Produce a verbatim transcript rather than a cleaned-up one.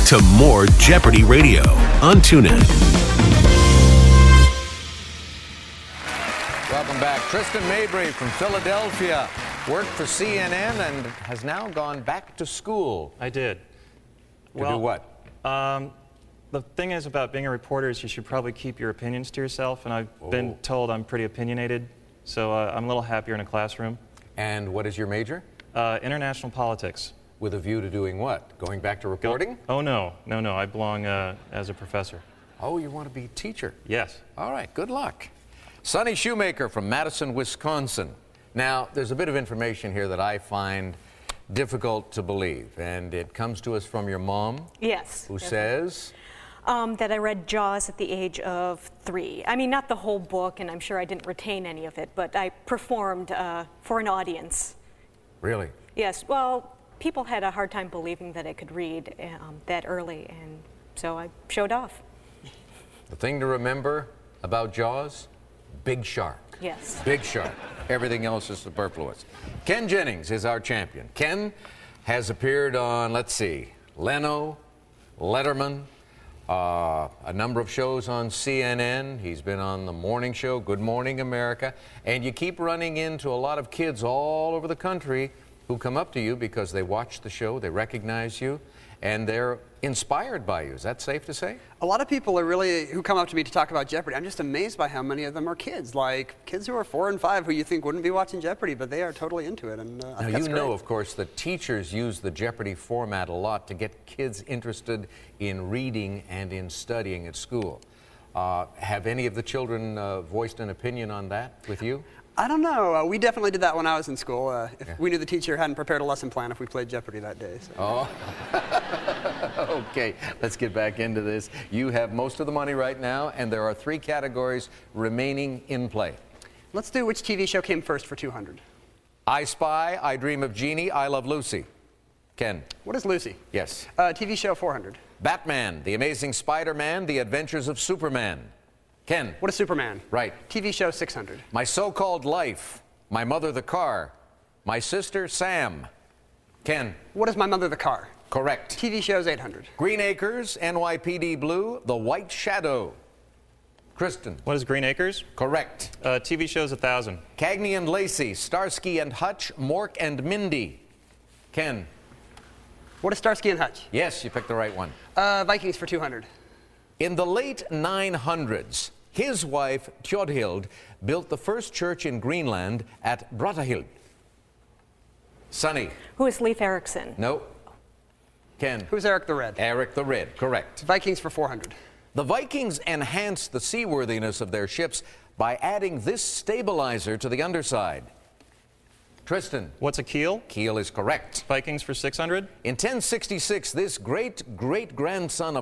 to more Jeopardy Radio on TuneIn. Welcome back. Tristan Mabry from Philadelphia worked for C N N and has now gone back to school. I did. To well, do what? Um, the thing is about being a reporter is you should probably keep your opinions to yourself, and I've Oh. been told I'm pretty opinionated, so uh, I'm a little happier in a classroom. And what is your major? Uh, international politics. With a view to doing what? Going back to reporting? Go, oh, no. No, no. I belong uh, as a professor. Oh, you want to be a teacher? Yes. All right, good luck. Sonny Shoemaker from Madison, Wisconsin. Now, there's a bit of information here that I find difficult to believe, and it comes to us from your mom. Yes. Who definitely. says? Um, that I read Jaws at the age of three. I mean, not the whole book, and I'm sure I didn't retain any of it, but I performed uh, for an audience. Really? Yes, well, people had a hard time believing that I could read um, that early, and so I showed off. The thing to remember about Jaws? Big shark. Yes. Big shark. Everything else is superfluous. Ken Jennings is our champion. Ken has appeared on, let's see, Leno, Letterman, uh, a number of shows on C N N. He's been on the morning show, Good Morning America. And you keep running into a lot of kids all over the country who come up to you because they watch the show, they recognize you, and they're inspired by you. Is that safe to say? A lot of people are really, who come up to me to talk about Jeopardy, I'm just amazed by how many of them are kids, like kids who are four and five who you think wouldn't be watching Jeopardy, but they are totally into it. And uh, Now, that's you know, great. of course, that teachers use the Jeopardy format a lot to get kids interested in reading and in studying at school. Uh, have any of the children uh, voiced an opinion on that with you? I don't know. Uh, we definitely did that when I was in school. Uh, if Yeah. we knew the teacher hadn't prepared a lesson plan if we played Jeopardy that day. So. Oh. Okay, let's get back into this. You have most of the money right now, and there are three categories remaining in play. Let's do which T V show came first for two hundred. I Spy, I Dream of Jeannie, I Love Lucy. Ken? What is Lucy? Yes. Uh, T V show four hundred. Batman, The Amazing Spider-Man, The Adventures of Superman. Ken? What is Superman? Right. T V show six hundred. My So-Called Life, My Mother the Car, My Sister Sam. Ken? What is My Mother the Car? Correct. T V shows eight hundred. Green Acres, N Y P D Blue, The White Shadow. Kristen? What is Green Acres? Correct. Uh, T V show's one thousand. Cagney and Lacey, Starsky and Hutch, Mork and Mindy. Ken? What is Starsky and Hutch? Yes, you picked the right one. Uh, Vikings for two hundred. In the late nine hundreds, his wife, Tjodhild, built the first church in Greenland at Brattahlid. Sonny? Who is Leif Erikson? No. Ken? Who's Eric the Red? Eric the Red, correct. Vikings for four hundred. The Vikings enhanced the seaworthiness of their ships by adding this stabilizer to the underside. Tristan? What's a keel? Keel is correct. Vikings for six hundred. In ten sixty-six, this great-great-grandson of